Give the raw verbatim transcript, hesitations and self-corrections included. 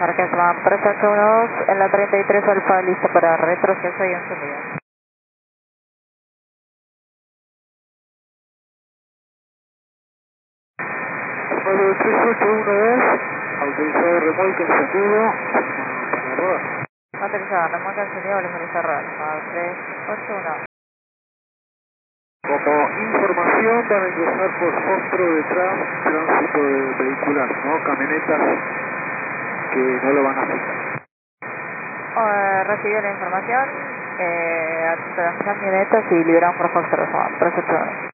Marques van tres ocho uno en la treinta y tres Alfa, lista para retroceso y encendido. Número tres ocho uno dos, autorizado remolque encendido para rodar. Autorizado, remolque encendido, ligereza rodar. tres ocho uno. Como información van a ingresar por Foxtrot detrás tránsito de vehicular, ¿no? Camionetas que no lo van a afectar. Eh, recibió la información, eh, atento a las camionetas y liberamos por Foxtrot, tres ocho uno.